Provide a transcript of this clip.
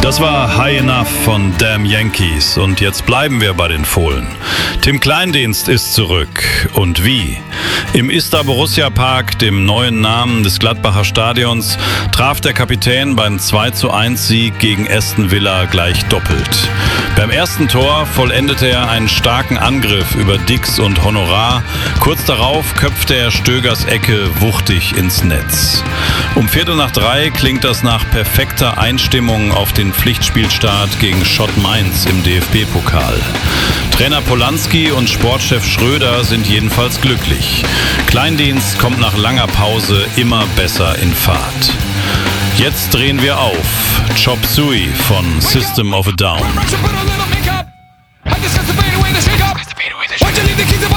Das war High Enough von Damn Yankees und jetzt bleiben wir bei den Fohlen. Tim Kleindienst ist zurück. Und wie? Im Istar Borussia Park, dem neuen Namen des Gladbacher Stadions, traf der Kapitän beim 2:1-Sieg gegen Aston Villa gleich doppelt. Beim ersten Tor vollendete er einen starken Angriff über Dix und Honorar. Kurz darauf köpfte er Stögers Ecke wuchtig ins Netz. Um 2:45 klingt das nach perfekter Einstimmung auf den Pflichtspielstart gegen Schott Mainz im DFB-Pokal. Trainer Polanski und Sportchef Schröder sind jedenfalls glücklich. Kleindienst kommt nach langer Pause immer besser in Fahrt. Jetzt drehen wir auf. Chop Suey von System of a Down.